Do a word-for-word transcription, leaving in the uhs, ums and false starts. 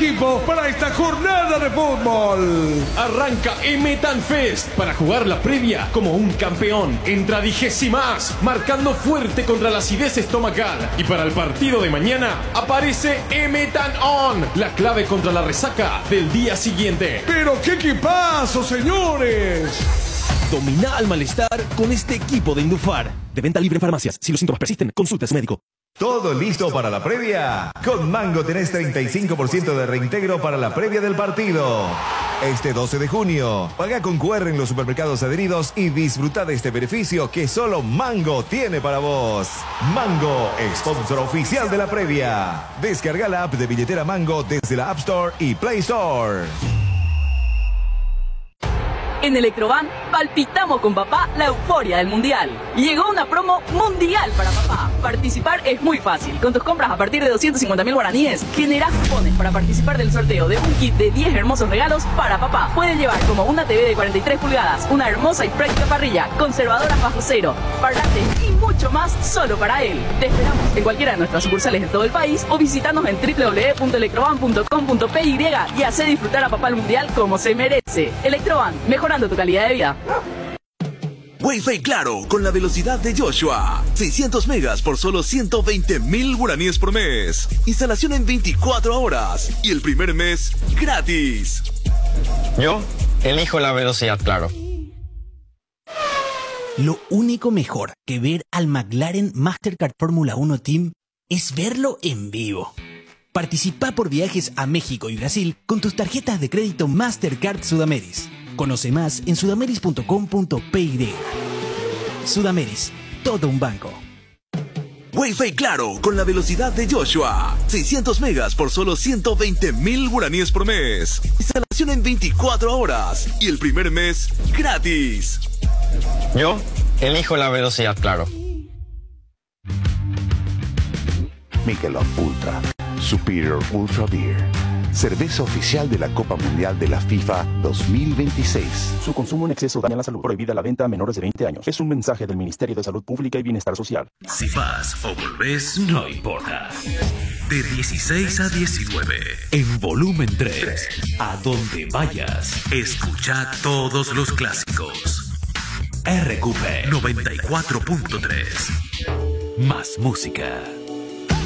equipo para esta jornada de fútbol. Arranca Emetan Fest para jugar la previa como un campeón. Entra Digesimas, marcando fuerte contra la acidez estomacal. Y para el partido de mañana aparece Emetan On, la clave contra la resaca del día siguiente. ¡Pero qué equipazo, señores! Domina al malestar con este equipo de Indufar. De venta libre en farmacias. Si los síntomas persisten, consulte a su médico. ¿Todo listo para la previa? Con Mango tenés treinta y cinco por ciento de reintegro para la previa del partido. Este doce de junio, paga con Q R en los supermercados adheridos y disfruta de este beneficio que solo Mango tiene para vos. Mango, sponsor oficial de la previa. Descarga la app de billetera Mango desde la App Store y Play Store. En Electroban, palpitamos con papá la euforia del Mundial. Llegó una promo mundial para papá. Participar es muy fácil. Con tus compras a partir de doscientos cincuenta mil guaraníes, generás cupones para participar del sorteo de un kit de diez hermosos regalos para papá. Puedes llevar como una T V de cuarenta y tres pulgadas, una hermosa y práctica parrilla, conservadoras bajo cero, parlantes y mucho más solo para él. Te esperamos en cualquiera de nuestras sucursales en todo el país o visitanos en doble u doble u doble u punto electroban punto com punto p y y hace disfrutar a papá el Mundial como se merece. Electroban, mejorando tu calidad de vida. Wi-Fi Claro, con la velocidad de Joshua. seiscientos megas por solo ciento veinte mil guaraníes por mes. Instalación en veinticuatro horas. Y el primer mes, gratis. Yo elijo la velocidad Claro. Lo único mejor que ver al McLaren Mastercard Fórmula uno Team es verlo en vivo. Participa por viajes a México y Brasil con tus tarjetas de crédito Mastercard Sudameris. Conoce más en sudameris punto com punto p y. Sudameris, todo un banco. Wi-Fi Claro, con la velocidad de Joshua. seiscientos megas por solo ciento veinte mil guaraníes por mes. Instalación en veinticuatro horas. Y el primer mes, gratis. Yo elijo la velocidad Claro. Michelob Ultra, Superior Ultra Beer. Cerveza oficial de la Copa Mundial de la FIFA dos mil veintiséis. Su consumo en exceso daña la salud. Prohibida la venta a menores de veinte años. Es un mensaje del Ministerio de Salud Pública y Bienestar Social. Si vas o volvés, no importa. De dieciséis a diecinueve, en volumen tres. A donde vayas, escucha todos los clásicos. R Q P noventa y cuatro punto tres. Más música.